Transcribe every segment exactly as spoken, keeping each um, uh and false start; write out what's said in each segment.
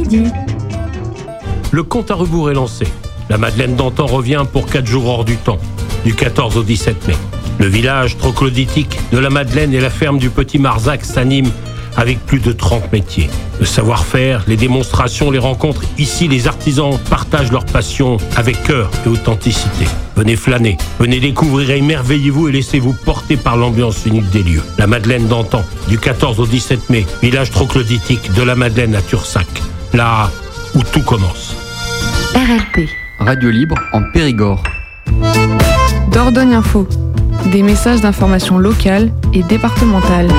midi. Le compte à rebours est lancé. La Madeleine d'antan revient pour quatre jours hors du temps, du quatorze au dix-sept mai. Le village troglodytique de la Madeleine et la ferme du Petit Marzac s'animent avec plus de trente métiers. Le savoir-faire, les démonstrations, les rencontres, ici les artisans partagent leur passion avec cœur et authenticité. Venez flâner, venez découvrir, émerveillez-vous et laissez-vous porter par l'ambiance unique des lieux. La Madeleine d'antan, du quatorze au dix-sept mai, village troglodytique de la Madeleine à Tursac, là où tout commence. R L P. Radio libre en Périgord. Dordogne Info. Des messages d'information locale et départementale.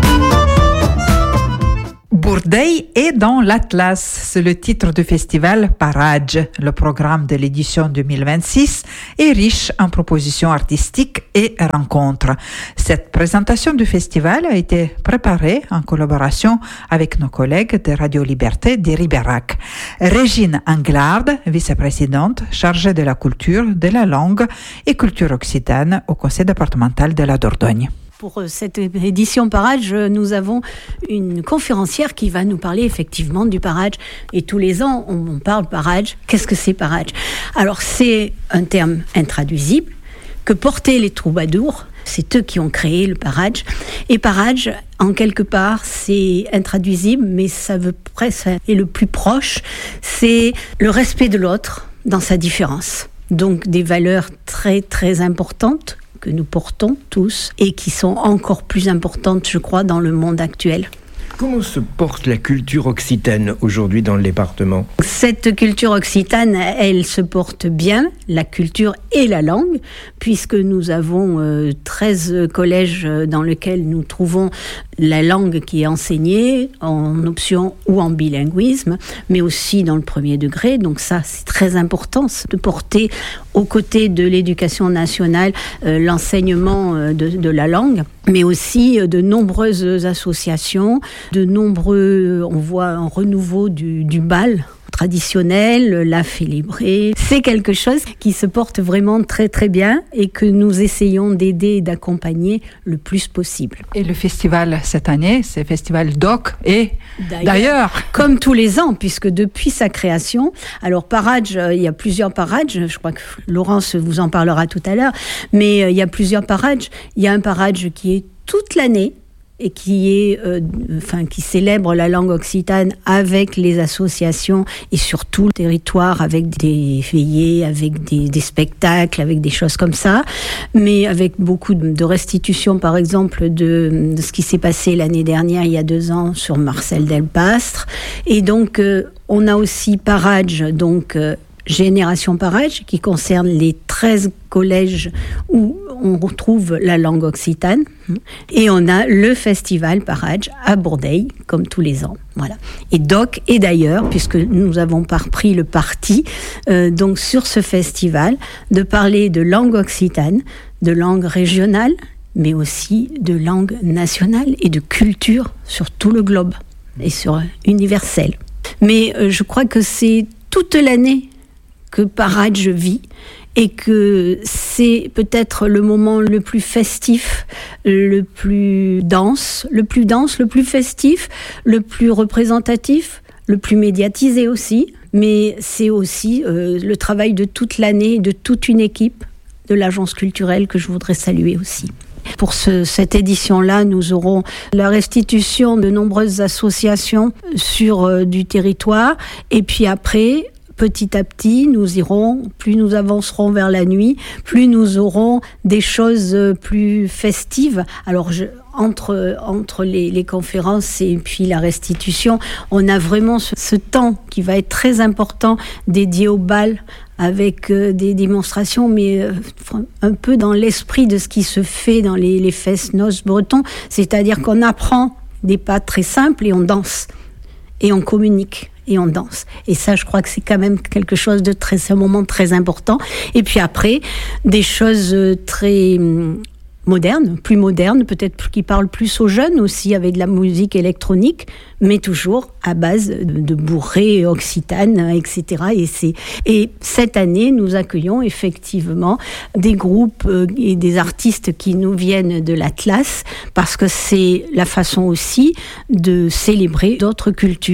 Bourdeil est dans l'Atlas, c'est le titre du festival Parage. Le programme de l'édition deux mille vingt-six est riche en propositions artistiques et rencontres. Cette présentation du festival a été préparée en collaboration avec nos collègues de Radio Liberté de Ribérac. Régine Anglard, vice-présidente chargée de la culture, de la langue et culture occitane au conseil départemental de la Dordogne. Pour cette édition Parage, nous avons une conférencière qui va nous parler effectivement du Parage. Et tous les ans, on parle Parage. Qu'est-ce que c'est Parage ? Alors, c'est un terme intraduisible que portaient les troubadours. C'est eux qui ont créé le Parage. Et Parage, en quelque part, c'est intraduisible, mais ça veut presque être le plus proche. C'est le respect de l'autre dans sa différence. Donc, des valeurs très, très importantes que nous portons tous et qui sont encore plus importantes, je crois, dans le monde actuel. Comment se porte la culture occitane aujourd'hui dans le département ? Cette culture occitane, elle se porte bien, la culture et la langue, puisque nous avons euh, treize collèges dans lesquels nous trouvons la langue qui est enseignée en option ou en bilinguisme, mais aussi dans le premier degré. Donc ça, c'est très important de porter aux côtés de l'éducation nationale euh, l'enseignement euh, de, de la langue, mais aussi euh, de nombreuses associations, de nombreux, on voit un renouveau du, du bal traditionnel, la félibrée. C'est quelque chose qui se porte vraiment très très bien et que nous essayons d'aider et d'accompagner le plus possible. Et le festival cette année, c'est le festival D O C et d'ailleurs, d'ailleurs comme tous les ans, puisque depuis sa création, alors Parage, il y a plusieurs Parages, je crois que Laurence vous en parlera tout à l'heure, mais il y a plusieurs Parages. Il y a un Parage qui est toute l'année, et qui est, euh, enfin, qui célèbre la langue occitane avec les associations et sur tout le territoire, avec des veillées, avec des, des spectacles, avec des choses comme ça, mais avec beaucoup de restitutions, par exemple, de, de ce qui s'est passé l'année dernière, il y a deux ans, sur Marcel Delpastre. Et donc, euh, on a aussi Parage, donc euh, Génération Parage, qui concerne les treize collèges où on retrouve la langue occitane. Et on a le festival Parage à Bourdeil, comme tous les ans. Voilà. Et D O C, et d'ailleurs, puisque nous avons pris le parti, euh, donc sur ce festival, de parler de langue occitane, de langue régionale, mais aussi de langue nationale et de culture sur tout le globe, et sur universel. Mais euh, je crois que c'est toute l'année que Parage vit et que c'est peut-être le moment le plus festif, le plus dense, le plus dense, le plus festif, le plus représentatif, le plus médiatisé aussi, mais c'est aussi euh, le travail de toute l'année, de toute une équipe de l'agence culturelle que je voudrais saluer aussi. Pour ce, cette édition-là, nous aurons la restitution de nombreuses associations sur euh, du territoire, et puis après, petit à petit, nous irons, plus nous avancerons vers la nuit, plus nous aurons des choses plus festives. Alors, je, entre, entre les, les conférences et puis la restitution, on a vraiment ce, ce temps qui va être très important dédié au bal, avec euh, des démonstrations, mais euh, un peu dans l'esprit de ce qui se fait dans les, les fest-noces bretons, c'est-à-dire qu'on apprend des pas très simples et on danse, et on communique. Et on danse. Et ça, je crois que c'est quand même quelque chose de très, c'est un moment très important. Et puis après, des choses très modernes, plus modernes, peut-être qui parlent plus aux jeunes aussi, avec de la musique électronique, mais toujours à base de, de bourrées occitanes, et cetera. Et, c'est, et cette année, nous accueillons effectivement des groupes et des artistes qui nous viennent de l'Atlas, parce que c'est la façon aussi de célébrer d'autres cultures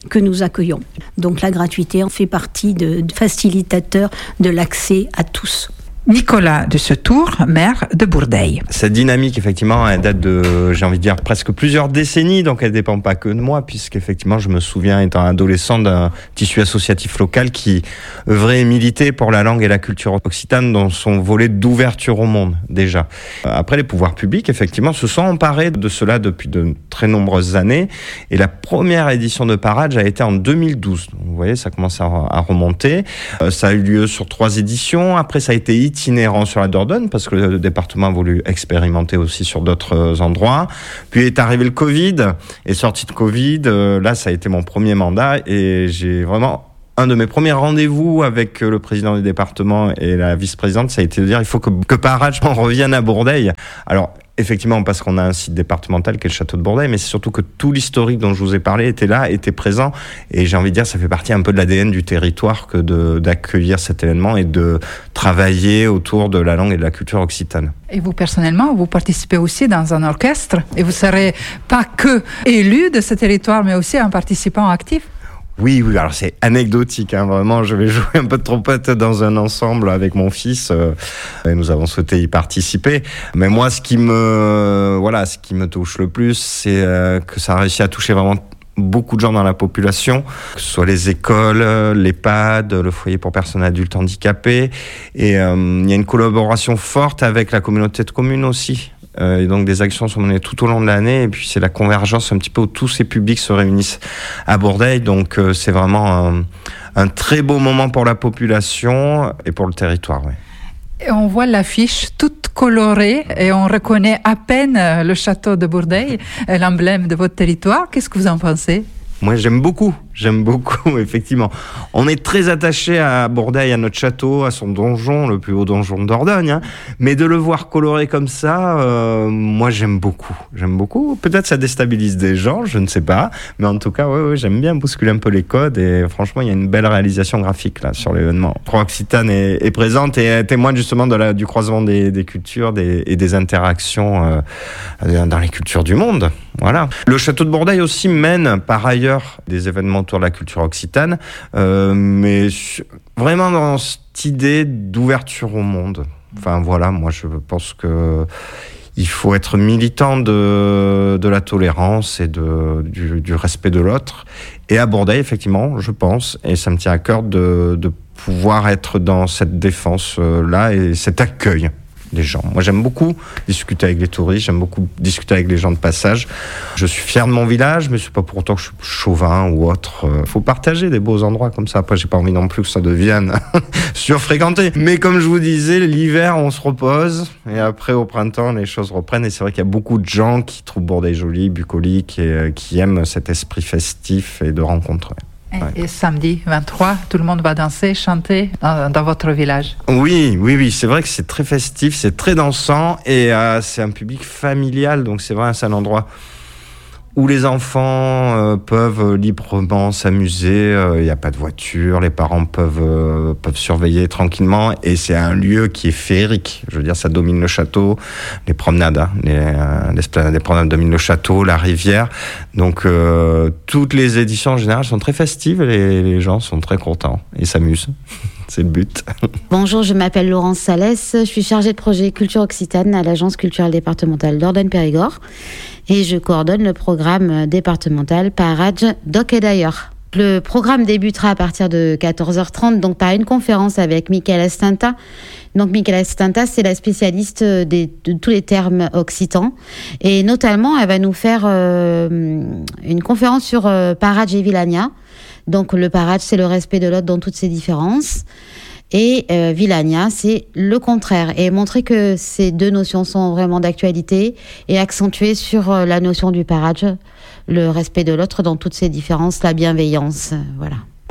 que nous accueillons. Donc la gratuité en fait partie de, de facilitateur de l'accès à tous. Nicolas de Setour, maire de Bourdeil. Cette dynamique, effectivement, elle date de, j'ai envie de dire, presque plusieurs décennies, donc elle ne dépend pas que de moi, puisqu'effectivement, je me souviens, étant adolescent, d'un tissu associatif local qui œuvrait et militait pour la langue et la culture occitane dans son volet d'ouverture au monde, déjà. Après, les pouvoirs publics, effectivement, se sont emparés de cela depuis de très nombreuses années, et la première édition de Paradj a été en deux mille douze. Donc, vous voyez, ça commence à, à remonter. Euh, ça a eu lieu sur trois éditions. Après, ça a été itinérant sur la Dordogne, parce que le département a voulu expérimenter aussi sur d'autres endroits. Puis est arrivé le Covid, et sorti de Covid, euh, là ça a été mon premier mandat, et j'ai vraiment... Un de mes premiers rendez-vous avec le président du département et la vice-présidente, ça a été de dire il faut que, que Paradj en revienne à Bourdeil. Alors, effectivement, parce qu'on a un site départemental qui est le château de Bourdeil, mais c'est surtout que tout l'historique dont je vous ai parlé était là, était présent. Et j'ai envie de dire, ça fait partie un peu de l'A D N du territoire que de, d'accueillir cet événement et de travailler autour de la langue et de la culture occitane. Et vous, personnellement, vous participez aussi dans un orchestre et vous serez pas que élu de ce territoire, mais aussi un participant actif. Oui, oui, alors c'est anecdotique, hein, vraiment, je vais jouer un peu de trompette dans un ensemble avec mon fils, euh, et nous avons souhaité y participer. Mais moi, ce qui me, voilà, ce qui me touche le plus, c'est euh, que ça a réussi à toucher vraiment beaucoup de gens dans la population, que ce soit les écoles, l'EHPAD, le foyer pour personnes adultes handicapées, et euh, il y a une collaboration forte avec la communauté de communes aussi. Euh, et donc des actions sont menées tout au long de l'année, et puis c'est la convergence un petit peu où tous ces publics se réunissent à Bourdeil, donc euh, c'est vraiment un, un très beau moment pour la population et pour le territoire. Oui. Et on voit l'affiche toute colorée et on reconnaît à peine le château de Bourdeil, l'emblème de votre territoire. Qu'est-ce que vous en pensez ? Moi, j'aime beaucoup, j'aime beaucoup, effectivement. On est très attaché à Bourdeil, à notre château, à son donjon, le plus haut donjon de Dordogne, hein. Mais de le voir coloré comme ça, euh, moi, j'aime beaucoup. J'aime beaucoup. Peut-être ça déstabilise des gens, je ne sais pas. Mais en tout cas, ouais, ouais, j'aime bien bousculer un peu les codes. Et franchement, il y a une belle réalisation graphique là sur l'événement. Pro-Occitane est, est présente et témoigne justement de la, du croisement des, des cultures des, et des interactions euh, dans les cultures du monde. Voilà. Le château de Bourdeil aussi mène par ailleurs des événements autour de la culture occitane, euh, mais vraiment dans cette idée d'ouverture au monde. Enfin voilà, moi je pense que il faut être militant de, de la tolérance et de, du, du respect de l'autre. Et à Bourdeil, effectivement, je pense, et ça me tient à cœur de, de pouvoir être dans cette défense-là et cet accueil des gens. Moi, j'aime beaucoup discuter avec les touristes, j'aime beaucoup discuter avec les gens de passage. Je suis fier de mon village, mais c'est pas pour autant que je suis chauvin ou autre. Il faut partager des beaux endroits comme ça. Après, j'ai pas envie non plus que ça devienne surfréquenté. Mais comme je vous disais, l'hiver, on se repose, et après, au printemps, les choses reprennent. Et c'est vrai qu'il y a beaucoup de gens qui trouvent Bourdeil joli, bucolique, et euh, qui aiment cet esprit festif et de rencontre. Et, ouais. et samedi vingt-trois, tout le monde va danser, chanter dans, dans votre village. Oui, oui, oui, c'est vrai que c'est très festif, c'est très dansant et euh, c'est un public familial, donc c'est vrai, c'est un endroit où les enfants euh, peuvent librement s'amuser, il euh, n'y a pas de voiture, les parents peuvent, euh, peuvent surveiller tranquillement, et c'est un lieu qui est féerique. Je veux dire, ça domine le château, les promenades, hein, les, euh, les, les promenades dominent le château, la rivière. Donc, euh, toutes les éditions en général sont très festives, et les gens sont très contents et s'amusent. C'est le but. Bonjour, je m'appelle Laurence Salès, je suis chargée de projet Culture Occitane à l'Agence culturelle départementale Dordogne-Périgord et je coordonne le programme départemental Paradj Doc et d'ailleurs. Le programme débutera à partir de quatorze heures trente donc par une conférence avec Michaela Estinta. Donc Michaela Estinta, c'est la spécialiste des, de tous les termes occitans et notamment elle va nous faire euh, une conférence sur euh, Paradj et Villania. Donc le Paradj, c'est le respect de l'autre dans toutes ses différences. Et euh, Villania, c'est le contraire. Et montrer que ces deux notions sont vraiment d'actualité et accentuer sur euh, la notion du Paradj, le respect de l'autre dans toutes ses différences, la bienveillance. Euh, voilà.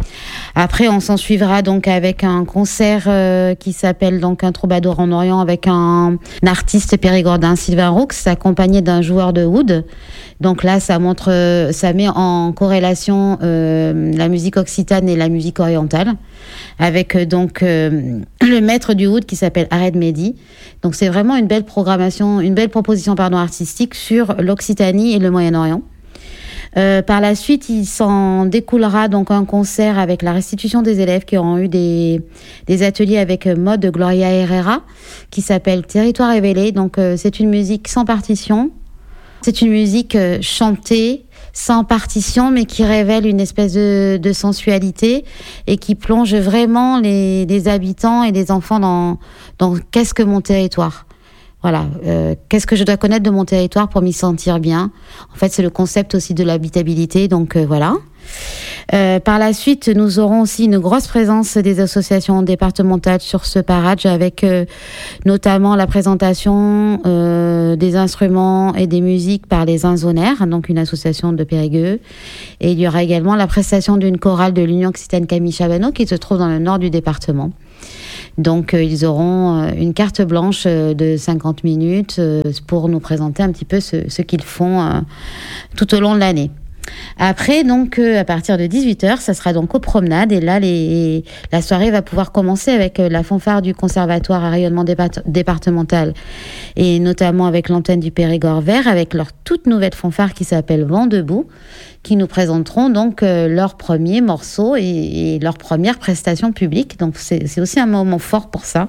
Après, on s'en suivra donc avec un concert euh, qui s'appelle donc Un troubadour en Orient avec un, un artiste périgordin, Sylvain Roux, accompagné d'un joueur de oud. Donc là, ça montre, ça met en corrélation euh, la musique occitane et la musique orientale, avec euh, donc euh, le maître du oud qui s'appelle Ared Mehdi. Donc c'est vraiment une belle programmation, une belle proposition pardon artistique sur l'Occitanie et le Moyen-Orient. Euh, par la suite, il s'en découlera donc un concert avec la restitution des élèves qui auront eu des, des ateliers avec Maud Gloria Herrera, qui s'appelle Territoire révélé. Donc, euh, c'est une musique sans partition. C'est une musique euh, chantée, sans partition, mais qui révèle une espèce de, de sensualité et qui plonge vraiment les, les habitants et les enfants dans, dans qu'est-ce que mon territoire. Voilà, euh, qu'est-ce que je dois connaître de mon territoire pour m'y sentir bien. En fait, c'est le concept aussi de l'habitabilité, donc euh, voilà. Euh, par la suite, nous aurons aussi une grosse présence des associations départementales sur ce parade, avec euh, notamment la présentation euh, des instruments et des musiques par les Inzonaires, donc une association de Périgueux. Et il y aura également la prestation d'une chorale de l'Union Occitane Camille Chabanot qui se trouve dans le nord du département. Donc euh, ils auront euh, une carte blanche euh, de cinquante minutes euh, pour nous présenter un petit peu ce, ce qu'ils font euh, tout au long de l'année. Après, donc, euh, à partir de dix-huit heures, ça sera donc aux promenades. Et là, les, la soirée va pouvoir commencer avec euh, la fanfare du Conservatoire à rayonnement départ- départemental et notamment avec l'antenne du Périgord Vert, avec leur toute nouvelle fanfare qui s'appelle Vent debout, qui nous présenteront donc euh, leur premier morceau et, et leur première prestation publique. Donc, c'est, c'est aussi un moment fort pour ça.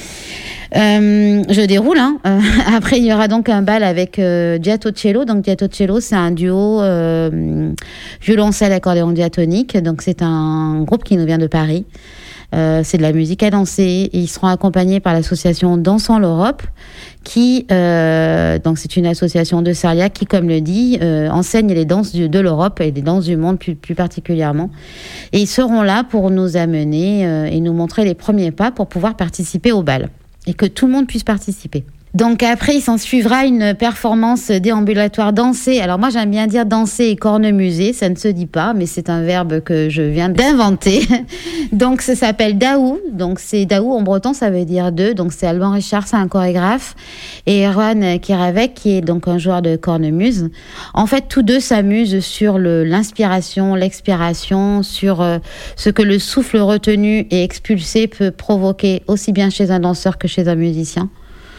Euh, je déroule. Hein. Euh, après, il y aura donc un bal avec euh, Giato Cello. Donc, Giato Cello, c'est un duo euh, violoncelle accordéon diatonique. Donc, c'est un groupe qui nous vient de Paris. Euh, c'est de la musique à danser. Et ils seront accompagnés par l'association Dansons l'Europe, qui euh, donc c'est une association de Sarliac qui, comme le dit, euh, enseigne les danses du, de l'Europe et les danses du monde plus, plus particulièrement. Et ils seront là pour nous amener euh, et nous montrer les premiers pas pour pouvoir participer au bal. Et que tout le monde puisse participer. Donc après, il s'en suivra une performance déambulatoire dansée. Alors moi, j'aime bien dire danser et cornemuser. Ça ne se dit pas, mais c'est un verbe que je viens d'inventer. Donc ça s'appelle Daou. Donc c'est Daou en breton, ça veut dire deux. Donc c'est Alban Richard, c'est un chorégraphe. Et Erwan Kiravec, qui est donc un joueur de cornemuse. En fait, tous deux s'amusent sur le, l'inspiration, l'expiration, sur euh, ce que le souffle retenu et expulsé peut provoquer aussi bien chez un danseur que chez un musicien.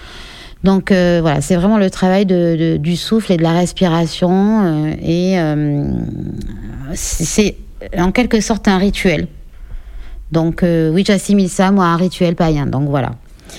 Donc euh, voilà, c'est vraiment le travail de, de, du souffle et de la respiration euh, et euh, c'est en quelque sorte un rituel. Donc euh, oui, j'assimile ça moi à un rituel païen. Donc voilà.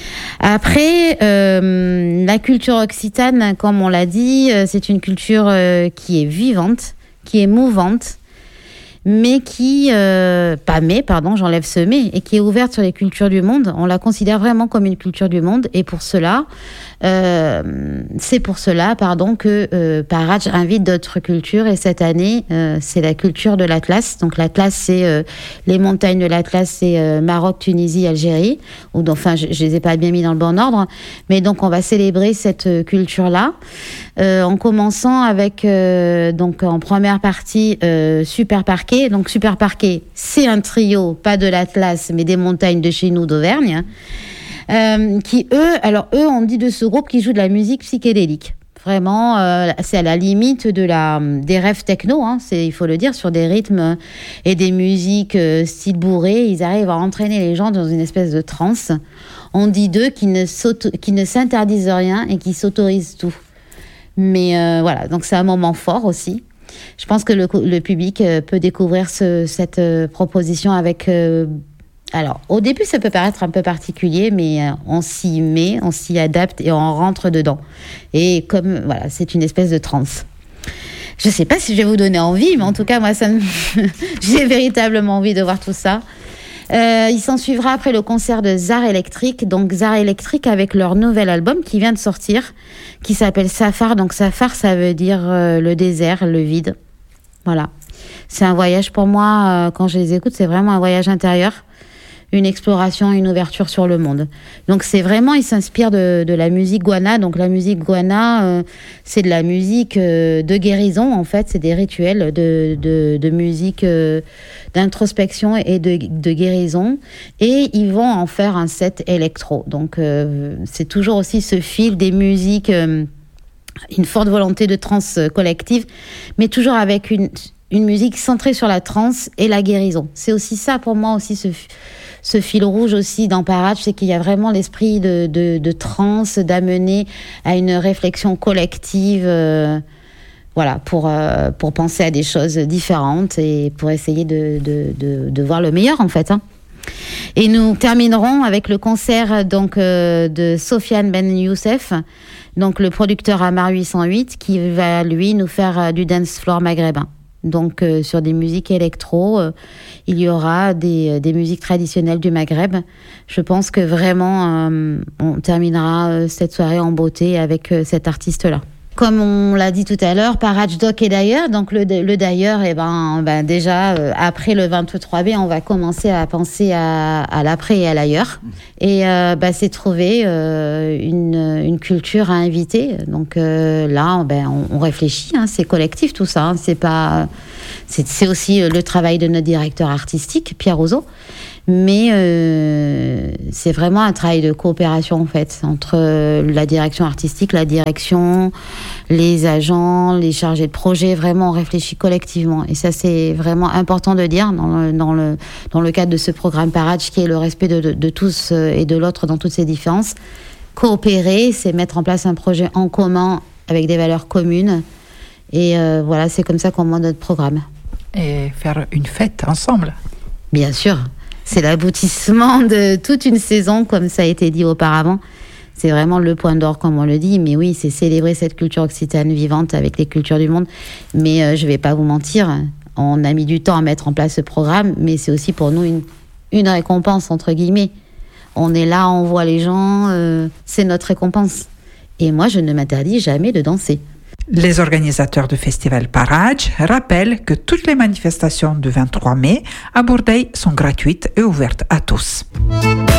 Après, euh, la culture occitane, comme on l'a dit, euh, c'est une culture euh, qui est vivante, qui est mouvante, mais qui, euh, pas mais, pardon, j'enlève ce mais, et qui est ouverte sur les cultures du monde. On la considère vraiment comme une culture du monde, et pour cela, euh, c'est pour cela, pardon, que euh, Paradj invite d'autres cultures, et cette année, euh, c'est la culture de l'Atlas. Donc l'Atlas, c'est euh, les montagnes de l'Atlas, c'est euh, Maroc, Tunisie, Algérie, ou enfin, je, je les ai pas bien mis dans le bon ordre, mais donc on va célébrer cette euh, culture-là, euh, en commençant avec, euh, donc en première partie, euh, Super Parquet. Donc Super Parquet, c'est un trio, pas de l'Atlas, mais des montagnes de chez nous d'Auvergne, euh, qui eux, alors eux, on dit de ce groupe qui joue de la musique psychédélique. Vraiment, euh, c'est à la limite de la des rêves techno, hein, c'est, il faut le dire, sur des rythmes et des musiques euh, style bourré. Ils arrivent à entraîner les gens dans une espèce de transe. On dit d'eux qu'ils ne, qu'ils ne s'interdisent rien et qu'ils s'autorisent tout. Mais euh, voilà, donc c'est un moment fort aussi. Je pense que le, le public peut découvrir ce, cette euh, proposition avec... Euh, alors, au début, ça peut paraître un peu particulier, mais euh, on s'y met, on s'y adapte et on rentre dedans. Et comme, voilà, c'est une espèce de transe. Je ne sais pas si je vais vous donner envie, mais en tout cas, moi, ça me... j'ai véritablement envie de voir tout ça. Euh, il s'en suivra après le concert de Zar Electric, donc Zar Electric avec leur nouvel album qui vient de sortir, qui s'appelle Safar. Donc Safar, ça veut dire euh, le désert, le vide. Voilà. C'est un voyage pour moi, euh, quand je les écoute, c'est vraiment un voyage intérieur, une exploration, une ouverture sur le monde. Donc c'est vraiment, ils s'inspirent de, de la musique Guana. Donc la musique Guana, euh, c'est de la musique euh, de guérison en fait, c'est des rituels de, de, de musique euh, d'introspection et de, de guérison. Et ils vont en faire un set électro. Donc euh, c'est toujours aussi ce fil des musiques, euh, une forte volonté de trance collective, mais toujours avec une, une musique centrée sur la trance et la guérison. C'est aussi ça pour moi aussi ce ce fil rouge aussi dans Paradj, c'est qu'il y a vraiment l'esprit de, de, de transe, d'amener à une réflexion collective, euh, Voilà, pour, euh, pour penser à des choses différentes et pour essayer de, de, de, de voir le meilleur, en fait. Hein. Et nous terminerons avec le concert donc, euh, de Sofiane Ben Youssef, donc le producteur Amar huit cent huit, qui va, lui, nous faire euh, du dance floor maghrébin. Donc, euh, sur des musiques électro, euh, il y aura des, des musiques traditionnelles du Maghreb. Je pense que vraiment, euh, on terminera euh, cette soirée en beauté avec euh, cet artiste-là. Comme on l'a dit tout à l'heure, Paraj, Doc et D'ailleurs. Donc le, le D'ailleurs, eh ben, ben déjà euh, après le vingt-trois mai, on va commencer à penser à, à l'après et à l'ailleurs. Et euh, ben, c'est trouver euh, une, une culture à inviter. Donc euh, là, ben, on, on réfléchit. Hein, c'est collectif tout ça. Hein, c'est pas, c'est, c'est aussi le travail de notre directeur artistique, Pierre Roseau. Mais euh, c'est vraiment un travail de coopération en fait entre la direction artistique, la direction, les agents, les chargés de projet. Vraiment, on réfléchit collectivement. Et ça, c'est vraiment important de dire dans le, dans le, dans le cadre de ce programme Paraj, qui est le respect de, de, de tous et de l'autre dans toutes ces différences. Coopérer, c'est mettre en place un projet en commun avec des valeurs communes. Et euh, voilà, c'est comme ça qu'on monte notre programme. Et faire une fête ensemble. Bien sûr. C'est l'aboutissement de toute une saison, comme ça a été dit auparavant. C'est vraiment le point d'or, comme on le dit. Mais oui, c'est célébrer cette culture occitane vivante avec les cultures du monde. Mais euh, je ne vais pas vous mentir, on a mis du temps à mettre en place ce programme, mais c'est aussi pour nous une, une récompense, entre guillemets. On est là, on voit les gens, euh, c'est notre récompense. Et moi, je ne m'interdis jamais de danser. Les organisateurs du festival Paraj rappellent que toutes les manifestations du vingt-trois mai à Bourdeille sont gratuites et ouvertes à tous.